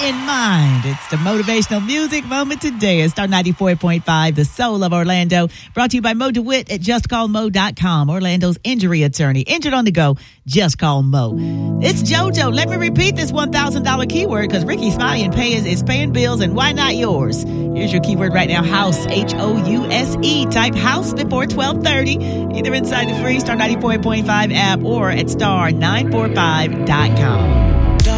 in mind. It's the motivational music moment today at Star 94.5, the soul of Orlando. Brought to you by Mo DeWitt at JustCallMo.com, Orlando's injury attorney. Injured on the go, just call Mo. It's JoJo. Let me repeat this $1,000 keyword because Ricky Smiley and Payers is paying bills, and why not yours? Here's your keyword right now, house, House. Type house before 12:30, either inside the free Star 94.5 app or at star945.com.